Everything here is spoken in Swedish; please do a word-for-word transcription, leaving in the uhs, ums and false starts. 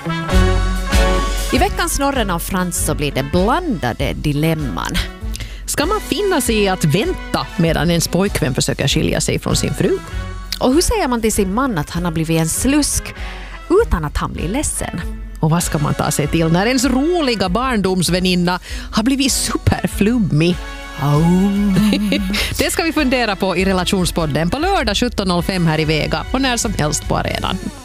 I veckans Norren av Frans så blir det blandade dilemman. Ska man finna sig i att vänta medan ens pojkvän försöker skilja sig från sin fru? Och hur säger man till sin man att han har blivit en slusk utan att han blir ledsen? Och vad ska man ta sig till när ens roliga barndomsväninna har blivit superflummig? Oh. Det ska vi fundera på i Relationspodden på lördag sjutton noll fem här i Vega och när som helst på arenan.